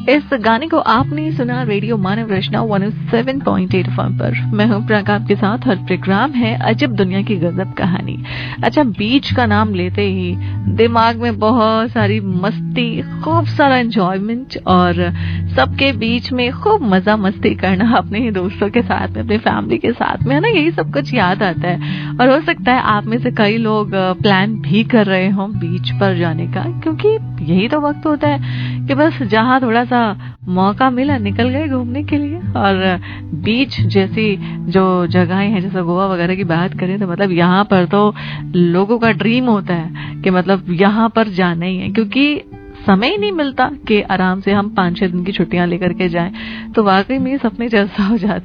इस गाने को आपने सुना रेडियो मानव रचना 107.8 FM पर। मैं हूं प्रियंका आपके साथ और प्रोग्राम है अजब दुनिया की गजब कहानी। अच्छा, बीच का नाम लेते ही दिमाग में बहुत सारी मस्ती, खूब सारा एंजॉयमेंट और सबके बीच में खूब मजा मस्ती करना, अपने ही दोस्तों के साथ में, अपनी फैमिली के साथ में, है ना, यही सब कुछ याद आता है। और हो सकता है आप में से कई लोग प्लान भी कर रहे हों बीच पर जाने का, क्योंकि यही तो वक्त होता है कि बस जहां थोड़ा सा मौका मिला निकल गए घूमने के लिए। और बीच जैसी जो जगहें हैं, जैसे गोवा वगैरह की बात करें तो मतलब यहाँ पर तो लोगों का ड्रीम होता है कि मतलब यहाँ पर जाना ही है, क्योंकि समय ही नहीं मिलता कि आराम से हम 5-6 दिन की छुट्टियां लेकर के जाएं। तो वाकई में सपने जैसा हो जाता